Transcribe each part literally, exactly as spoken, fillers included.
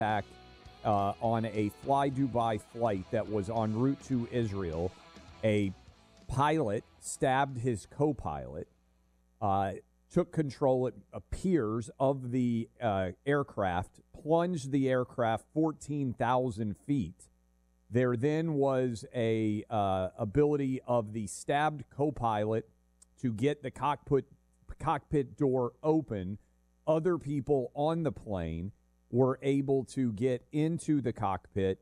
attack uh, on a Fly Dubai flight that was en route to Israel. A pilot stabbed his co-pilot, uh, took control, it appears, of the uh, aircraft, plunged the aircraft fourteen thousand feet. There then was a uh, ability of the stabbed co-pilot to get the cockpit cockpit door open. Other people on the plane were able to get into the cockpit,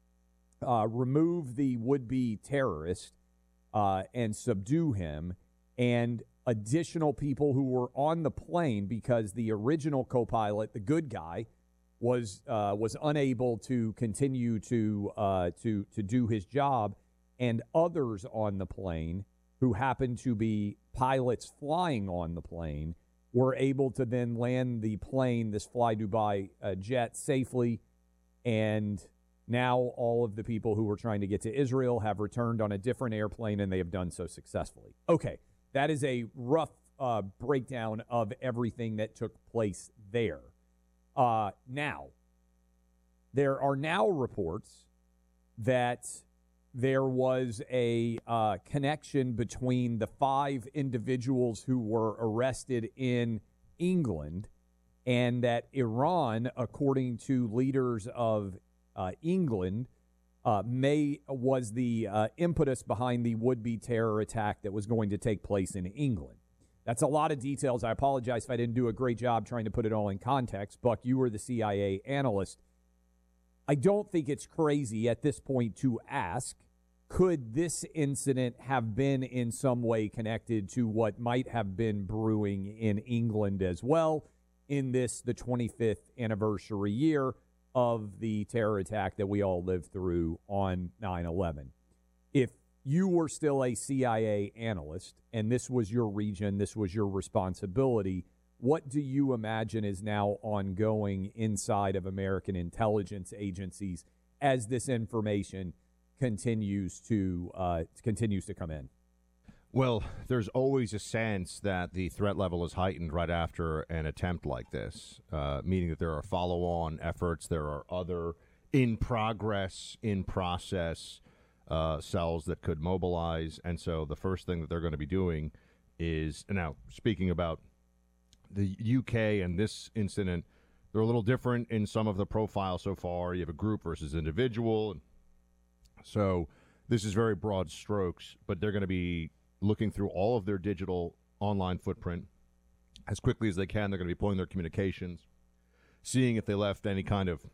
uh, remove the would-be terrorist, uh, and subdue him. And additional people who were on the plane, because the original co-pilot, the good guy, was uh, was unable to continue to uh, to to do his job, and others on the plane who happened to be pilots flying on the plane were able to then land the plane, this Fly Dubai uh, jet, safely. And now all of the people who were trying to get to Israel have returned on a different airplane, and they have done so successfully. Okay, that is a rough uh, breakdown of everything that took place there. Uh, now, there are now reports that there was a uh, connection between the five individuals who were arrested in England, and that Iran, according to leaders of uh, England, uh, may was the uh, impetus behind the would-be terror attack that was going to take place in England. That's a lot of details. I apologize if I didn't do a great job trying to put it all in context. Buck, you were the C I A analyst. I don't think it's crazy at this point to ask, could this incident have been in some way connected to what might have been brewing in England as well in this, the twenty-fifth anniversary year of the terror attack that we all lived through on nine eleven? If you were still a C I A analyst and this was your region, this was your responsibility, what do you imagine is now ongoing inside of American intelligence agencies as this information continues to uh, continues to come in? Well, there's always a sense that the threat level is heightened right after an attempt like this, uh, meaning that there are follow-on efforts, there are other in progress, in process uh, cells that could mobilize. And so the first thing that they're going to be doing is, now speaking about the U K and this incident, they're a little different in some of the profiles so far. You have a group versus individual. So this is very broad strokes, but they're going to be looking through all of their digital online footprint as quickly as they can. They're going to be pulling their communications, seeing if they left any kind of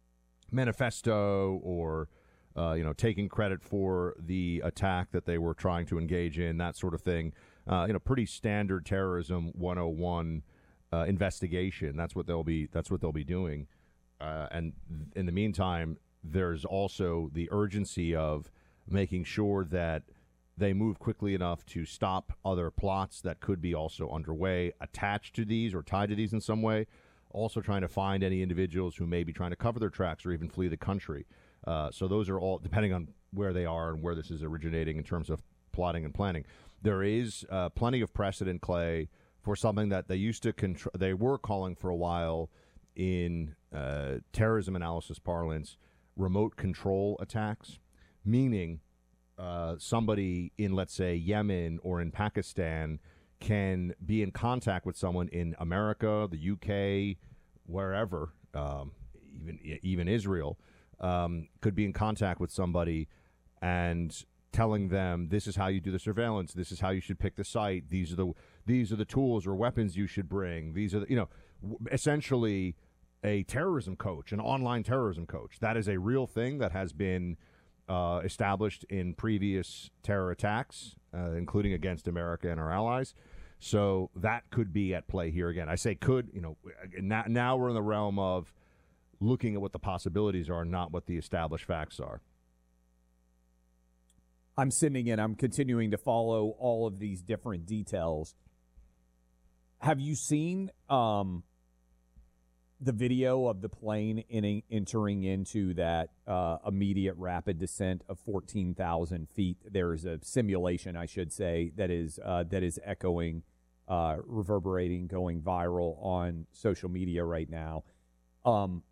manifesto or uh, you know, taking credit for the attack that they were trying to engage in, that sort of thing. Uh, you know, pretty standard terrorism one oh one uh, investigation. That's what they'll be. That's what they'll be doing. Uh, and th- in the meantime, there's also the urgency of making sure that they move quickly enough to stop other plots that could be also underway, attached to these or tied to these in some way. Also trying to find any individuals who may be trying to cover their tracks or even flee the country. Uh, so those are all, depending on where they are and where this is originating in terms of plotting and planning. There is uh, plenty of precedent, Clay, for something that they used to control. They were calling for a while in uh, terrorism analysis parlance, remote control attacks, meaning uh, somebody in, let's say, Yemen or in Pakistan can be in contact with someone in America, the U K, wherever, um, even even Israel, um, could be in contact with somebody and telling them, this is how you do the surveillance, this is how you should pick the site, these are the these are the tools or weapons you should bring, these are the, you know, w- essentially a terrorism coach, an online terrorism coach. That is a real thing that has been uh, established in previous terror attacks, uh, including against America and our allies. So that could be at play here again. I say could, you know, now, now we're in the realm of looking at what the possibilities are, not what the established facts are. I'm sending in, I'm continuing to follow all of these different details. Have you seen um, the video of the plane in, entering into that uh, immediate rapid descent of fourteen thousand feet? There's a simulation, I should say, that is uh, that is echoing, uh, reverberating, going viral on social media right now. Um,